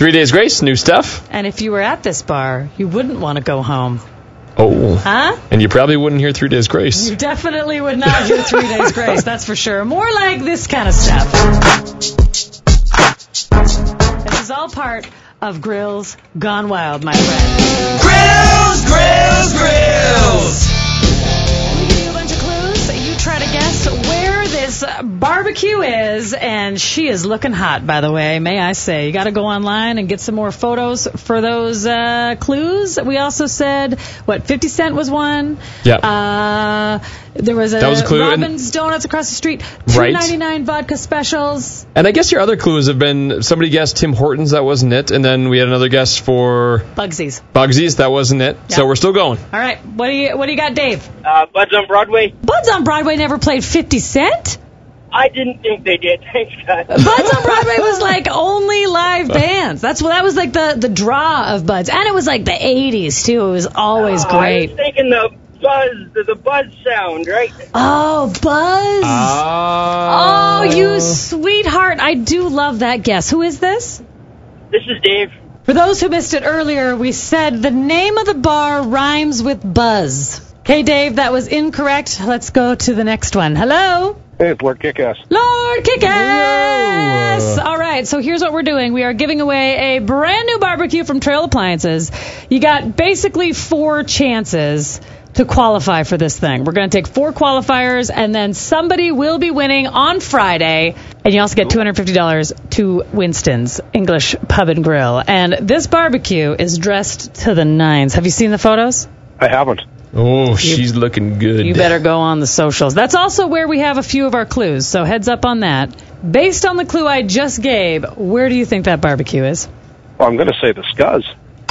3 Days Grace, new stuff. And if you were at this bar, you wouldn't want to go home. Oh. Huh? And you probably wouldn't hear 3 Days Grace. You definitely would not hear 3 Days Grace, that's for sure. More like this kind of stuff. This is all part of Grills Gone Wild, my friend. Grills, grills, grills. We give you a bunch of clues. You try to guess where this barbecue is, and she is looking hot, by the way, may I say. You got to go online and get some more photos for those clues. We also said, 50 Cent was one. Yeah. There was That was a clue. Robin's Donuts across the street. Right. $2.99 vodka specials. And I guess your other clues have been, somebody guessed Tim Hortons, that wasn't it. And then we had another guess for Bugsy's, that wasn't it. Yeah. So we're still going. All right. What do you got, Dave? Buds on Broadway. Buds on Broadway never played 50 Cent? I didn't think they did. Thanks, guys. Buds on Broadway was like only live bands. That was like the draw of Buds. And it was like the 80s, too. It was always I great. was thinking the buzz sound, right? Oh, Buzz. Oh, you sweetheart. I do love that guess. Who is this? This is Dave. For those who missed it earlier, we said the name of the bar rhymes with Buzz. Okay, Dave, that was incorrect. Let's go to the next one. Hello? Hey, it's Lord Kickass. Lord Kickass! All right, so here's what we're doing. We are giving away a brand new barbecue from Trail Appliances. You got basically 4 chances to qualify for this thing. We're going to take 4 qualifiers, and then somebody will be winning on Friday. And you also get $250 to Winston's English Pub and Grill. And this barbecue is dressed to the nines. Have you seen the photos? I haven't. Oh, she's looking good. You better go on the socials. That's also where we have a few of our clues, so heads up on that. Based on the clue I just gave, where do you think that barbecue is? Well, I'm going to say the Scuzz.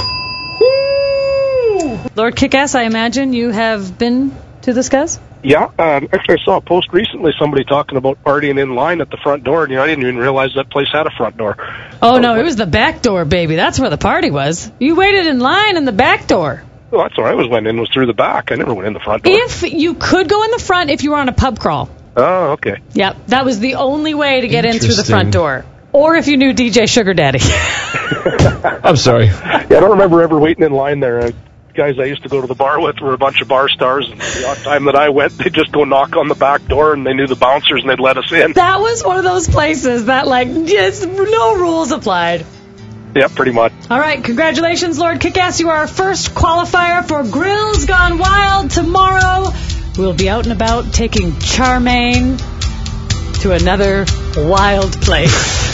Lord Kickass, I imagine you have been to the Scuzz? Yeah, actually I saw a post recently, somebody talking about partying in line at the front door, and I didn't even realize that place had a front door. Oh, no, it was the back door, baby. That's where the party was. You waited in line in the back door. Well, that's where I went in, was through the back. I never went in the front door. If you could go in the front if you were on a pub crawl. Oh, okay. Yep, that was the only way to get in through the front door. Or if you knew DJ Sugar Daddy. I'm sorry. Yeah, I don't remember ever waiting in line there. Guys I used to go to the bar with were a bunch of bar stars, and the odd time that I went, they'd just go knock on the back door, and they knew the bouncers, and they'd let us in. That was one of those places that, just no rules applied. Yeah, pretty much. All right, congratulations, Lord Kickass. You are our first qualifier for Grills Gone Wild. Tomorrow, we'll be out and about taking Charmaine to another wild place.